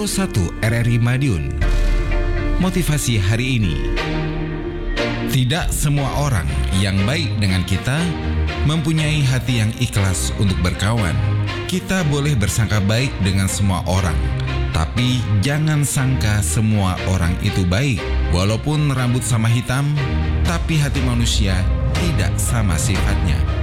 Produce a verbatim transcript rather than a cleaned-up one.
satu R R I Madiun. Motivasi hari ini. Tidak semua orang yang baik dengan kita mempunyai hati yang ikhlas untuk berkawan. Kita boleh bersangka baik dengan semua orang, tapi jangan sangka semua orang itu baik. Walaupun rambut sama hitam, tapi hati manusia tidak sama sifatnya.